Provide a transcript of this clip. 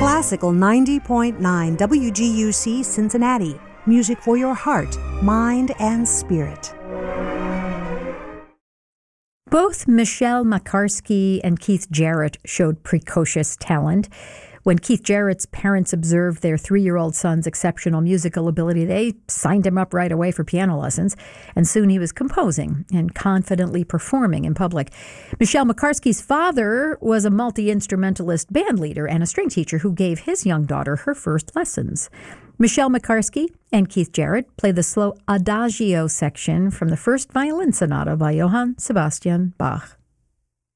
Classical 90.9 WGUC Cincinnati. Music for your heart, mind, and spirit. Both Michelle Makarsky and Keith Jarrett showed precocious talent. When Keith Jarrett's parents observed their 3-year-old son's exceptional musical ability, they signed him up right away for piano lessons, and soon he was composing and confidently performing in public. Michelle Makarsky's father was a multi-instrumentalist band leader and a string teacher who gave his young daughter her first lessons. Michelle Makarsky and Keith Jarrett play the slow Adagio section from the first violin sonata by Johann Sebastian Bach.